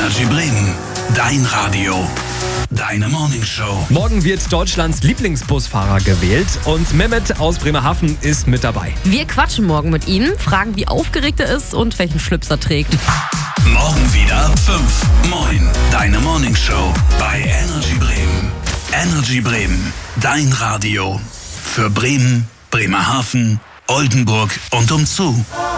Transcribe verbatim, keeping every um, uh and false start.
Energy Bremen, dein Radio, deine Morningshow. Morgen wird Deutschlands Lieblingsbusfahrer gewählt und Mehmet aus Bremerhaven ist mit dabei. Wir quatschen morgen mit ihm, fragen, wie aufgeregt er ist und welchen Schlips er trägt. Morgen wieder ab fünf. Moin, deine Morningshow bei Energy Bremen. Energy Bremen, dein Radio für Bremen, Bremerhaven, Oldenburg und umzu.